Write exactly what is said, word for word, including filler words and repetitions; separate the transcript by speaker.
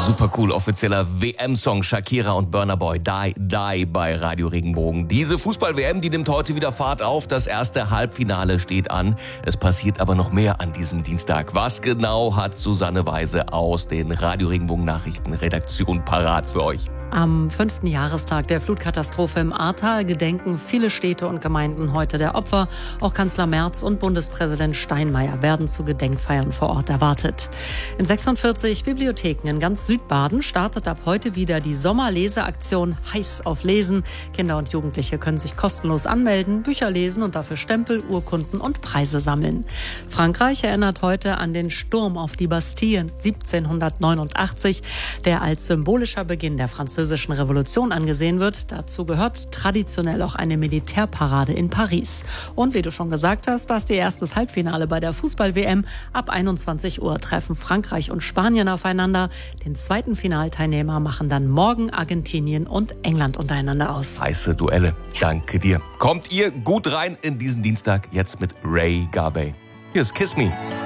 Speaker 1: Super cool, offizieller W M-Song Shakira und Burna Boy, Die, Die bei Radio Regenbogen. Diese Fußball-W M, die nimmt heute wieder Fahrt auf. Das erste Halbfinale steht an. Es passiert aber noch mehr an diesem Dienstag. Was genau hat Susanne Weise aus den Radio Regenbogen Nachrichtenredaktionen parat für euch?
Speaker 2: Am fünften Jahrestag der Flutkatastrophe im Ahrtal gedenken viele Städte und Gemeinden heute der Opfer. Auch Kanzler Merz und Bundespräsident Steinmeier werden zu Gedenkfeiern vor Ort erwartet. In sechsundvierzig Bibliotheken in ganz Südbaden startet ab heute wieder die Sommerleseaktion Heiß auf Lesen. Kinder und Jugendliche können sich kostenlos anmelden, Bücher lesen und dafür Stempel, Urkunden und Preise sammeln. Frankreich erinnert heute an den Sturm auf die Bastille siebzehnhundertneunundachtzig, der als symbolischer Beginn der französischen Französischen Revolution angesehen wird. Dazu gehört traditionell auch eine Militärparade in Paris. Und wie du schon gesagt hast, Basti, erstes Halbfinale bei der Fußball-W M. Ab einundzwanzig Uhr treffen Frankreich und Spanien aufeinander. Den zweiten Finalteilnehmer machen dann morgen Argentinien und England untereinander aus.
Speaker 1: Heiße Duelle. Danke dir. Kommt ihr gut rein in diesen Dienstag jetzt mit Ray Garvey. Hier ist Kiss Me.